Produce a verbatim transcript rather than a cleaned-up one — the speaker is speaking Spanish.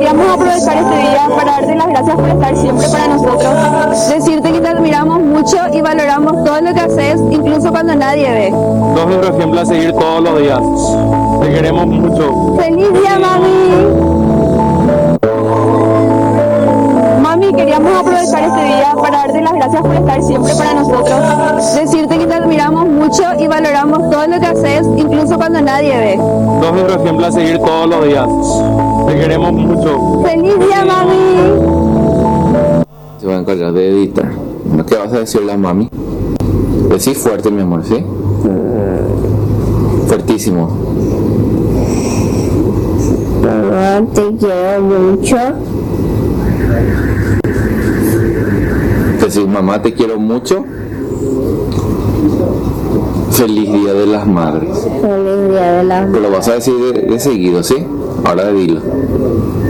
queríamos aprovechar este día para darte las gracias por estar siempre para nosotros. Decirte que te admiramos mucho y valoramos todo lo que haces, incluso cuando nadie ve. Sos nuestro ejemplo a seguir todos los días. Te queremos mucho. ¡Feliz día, mami! Mami, queríamos aprovechar este día para darte las gracias por estar siempre para nosotros. Decirte que te admiramos mucho y valoramos todo lo que haces, incluso cuando nadie ve. Sos nuestro ejemplo a seguir todos los días. Te queremos mucho. ¡Feliz día, mami! Se va a encargar de editar. ¿Qué vas a decirle a mami? Decí fuerte, mi amor, ¿sí? Fuertísimo. Mamá, te quiero mucho. Decís, mamá, te quiero mucho. Feliz Día de las Madres. Feliz día de las Pero lo vas a decir de, de seguido, ¿sí? Ahora dilo.